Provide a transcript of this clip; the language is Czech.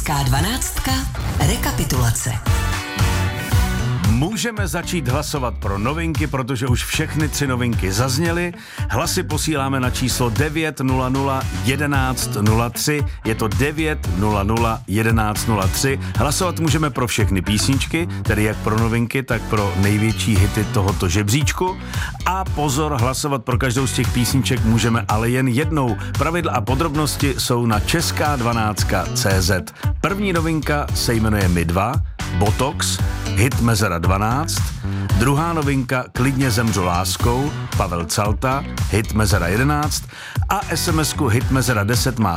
Česká 12. Rekapitulace. Můžeme začít hlasovat pro novinky, protože už všechny 3 novinky zazněly. Hlasy posíláme na číslo 900 1103. Je to 900 1103. Hlasovat můžeme pro všechny písničky, tedy jak pro novinky, tak pro největší hity tohoto žebříčku. A pozor, hlasovat pro každou z těch písniček můžeme ale jen jednou. Pravidla a podrobnosti jsou na česká12.cz. První novinka se jmenuje My dva, Botox, hit Mezera 12. Druhá novinka Klidně zemřu láskou, Pavel Calta, hit Mezera 11. A SMS-ku hit Mezera 10 má